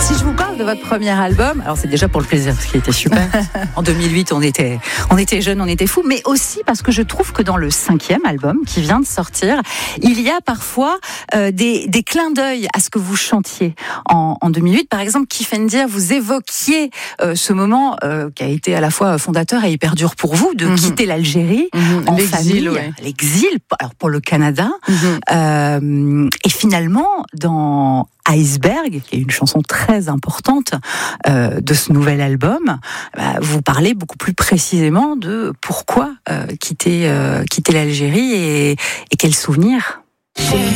Si je vous parle de votre premier album, alors c'est déjà pour le plaisir, ce qui était super. En 2008, on était jeunes, on était fous, mais aussi parce que je trouve que dans le 5e album qui vient de sortir, il y a parfois des clins d'œil à ce que vous chantiez en 2008. Par exemple, Kifendir, vous évoquiez ce moment qui a été à la fois fondateur et hyper dur pour vous, de quitter l'Algérie en famille, l'exil, alors pour le Canada. Et finalement, dans Iceberg, qui est une chanson très importante de ce nouvel album, vous parlez beaucoup plus précisément de pourquoi quitter l'Algérie et quels souvenirs.